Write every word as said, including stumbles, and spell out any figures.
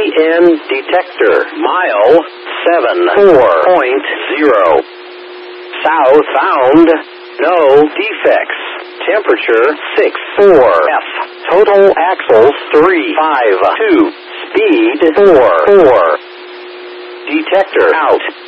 N detector. Mile seven four point zero. South bound. No defects. Temperature six four F. Total axles three five two. Speed four four. Detector out.